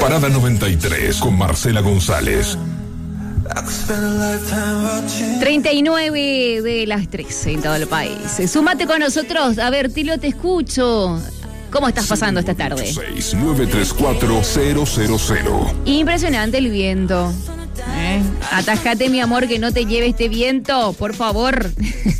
Parada 93 con Marcela González. 39 de las 13 en todo el país. Súmate con nosotros. A ver, Tilo, te escucho. ¿Cómo estás pasando esta tarde? 6934-000. Impresionante el viento. Atajate, mi amor, que no te lleve este viento, por favor.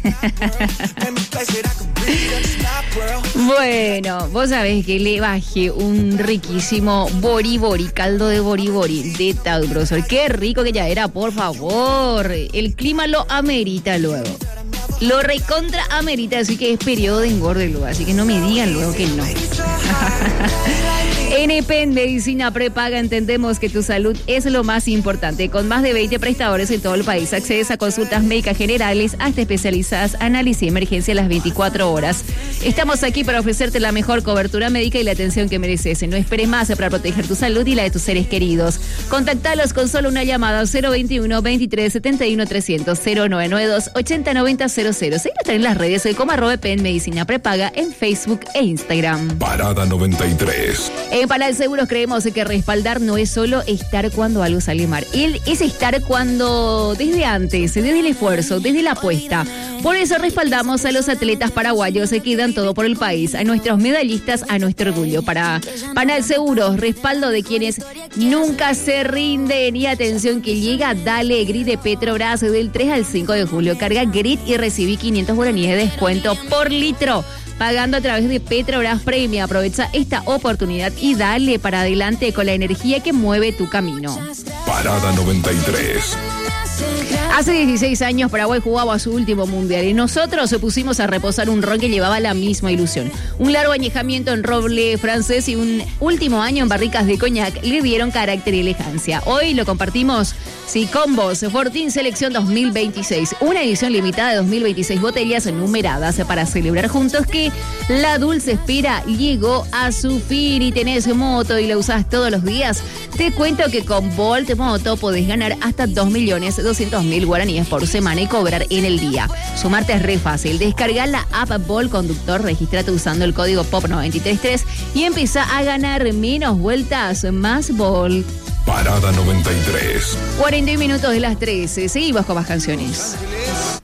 Bueno, vos sabés que le bajé un riquísimo boribori, caldo de boribori de Taurosol. Qué rico que ya era, por favor. El clima lo amerita luego. Lo recontra amerita, así que es periodo de engorde luego. Así que no me digan luego que no. NP Medicina Prepaga, entendemos que tu salud es lo más importante. Con más de 20 prestadores en todo el país, accedes a consultas médicas generales hasta especializadas, análisis y emergencia las 24 horas. Estamos aquí para ofrecerte la mejor cobertura médica y la atención que mereces. No esperes más para proteger tu salud y la de tus seres queridos. Contactalos con solo una llamada al 021 23 71 300 0992 80 90 00. Seguinos en las redes como @PEN Medicina Prepaga en Facebook e Instagram. Parada 93. En Panal Seguros creemos que respaldar no es solo estar cuando algo sale mal. Es estar cuando, desde antes, desde el esfuerzo, desde la apuesta. Por eso respaldamos a los atletas paraguayos que dan todo por el país, a nuestros medallistas, a nuestro orgullo. Para Panal Seguros, respaldo de quienes nunca se rinden. Y atención que llega Dale Grit de Petrobras del 3 al 5 de julio. Carga Grit y recibí 500 guaraníes de descuento por litro. Pagando a través de Petrobras Premia. Aprovecha esta oportunidad y dale para adelante con la energía que mueve tu camino. Parada 93. Hace 16 años Paraguay jugaba su último mundial y nosotros se pusimos a reposar un ron que llevaba la misma ilusión. Un largo añejamiento en roble francés y un último año en barricas de coñac le dieron carácter y elegancia. Hoy lo compartimos, sí, con vos. Fortín Selección 2026, una edición limitada de 2026 botellas numeradas para celebrar juntos que la dulce espera llegó a su fin. Y tenés moto y la usás todos los días. Te cuento que con Volt Moto podés ganar hasta 2.200.000 guaraníes por semana y cobrar en el día. Sumarte es re fácil. Descarga la app Volt Conductor, regístrate usando el código POP933 y empieza a ganar menos vueltas, más Volt. Parada 93. 41 minutos de las 13. Seguimos con más canciones.